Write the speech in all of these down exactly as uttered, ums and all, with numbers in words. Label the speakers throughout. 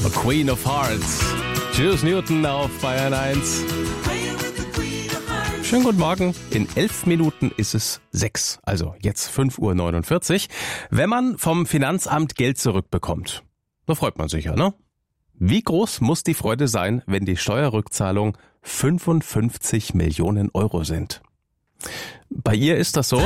Speaker 1: A Queen of Hearts. Juice Newton auf Bayern eins. Schönen guten Morgen. In elf Minuten ist es sechs, also jetzt fünf Uhr neunundvierzig. Wenn man vom Finanzamt Geld zurückbekommt, da freut man sich ja, ne? Wie groß muss die Freude sein, wenn die Steuerrückzahlung fünfundfünfzig Millionen Euro sind? Bei ihr ist das so.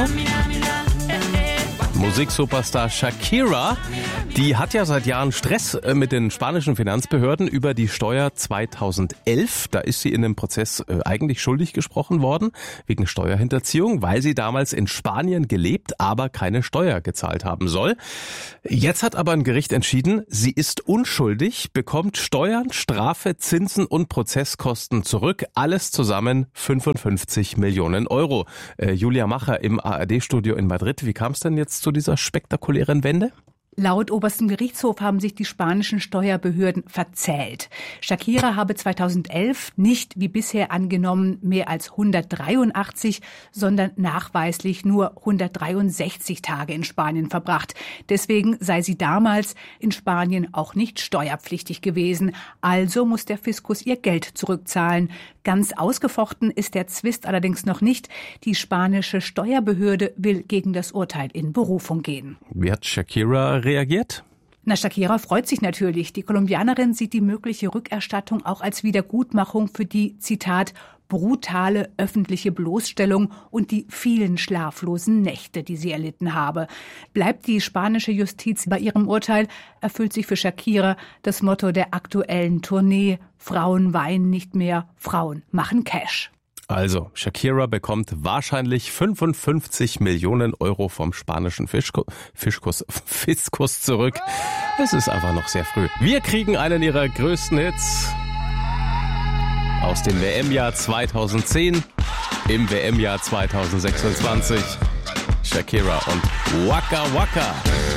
Speaker 1: Musiksuperstar Shakira, die hat ja seit Jahren Stress mit den spanischen Finanzbehörden über die Steuer zweitausendelf. Da ist sie in dem Prozess eigentlich schuldig gesprochen worden, wegen Steuerhinterziehung, weil sie damals in Spanien gelebt, aber keine Steuer gezahlt haben soll. Jetzt hat aber ein Gericht entschieden, sie ist unschuldig, bekommt Steuern, Strafe, Zinsen und Prozesskosten zurück. Alles zusammen fünfundfünfzig Millionen Euro. Äh, Julia Macher im A R D-Studio in Madrid. Wie kam es denn jetzt zu dieser spektakulären Wende?
Speaker 2: Laut oberstem Gerichtshof haben sich die spanischen Steuerbehörden verzählt. Shakira habe zweitausendelf nicht wie bisher angenommen mehr als hundertdreiundachtzig, sondern nachweislich nur hundertdreiundsechzig Tage in Spanien verbracht. Deswegen sei sie damals in Spanien auch nicht steuerpflichtig gewesen. Also muss der Fiskus ihr Geld zurückzahlen. Ganz ausgefochten ist der Zwist allerdings noch nicht. Die spanische Steuerbehörde will gegen das Urteil in Berufung gehen.
Speaker 1: Wie hat Shakira reagiert?
Speaker 2: Na, Shakira freut sich natürlich. Die Kolumbianerin sieht die mögliche Rückerstattung auch als Wiedergutmachung für die, Zitat, brutale öffentliche Bloßstellung und die vielen schlaflosen Nächte, die sie erlitten habe. Bleibt die spanische Justiz bei ihrem Urteil, erfüllt sich für Shakira das Motto der aktuellen Tournee: Frauen weinen nicht mehr, Frauen machen Cash.
Speaker 1: Also, Shakira bekommt wahrscheinlich fünfundfünfzig Millionen Euro vom spanischen Fischko- Fischkus, Fiskus zurück. Es ist einfach noch sehr früh. Wir kriegen einen ihrer größten Hits aus dem W M-Jahr zweitausendzehn, im W M-Jahr zweitausendsechsundzwanzig. Shakira und Waka Waka.